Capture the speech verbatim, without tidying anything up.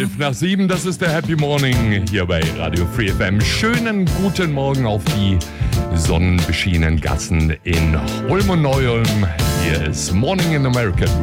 elf nach sieben, das ist der Happy Morning hier bei Radio Free F M. Schönen guten Morgen auf die sonnenbeschienenen Gassen in Ulm und Neu-Ulm. Hier ist Morning in America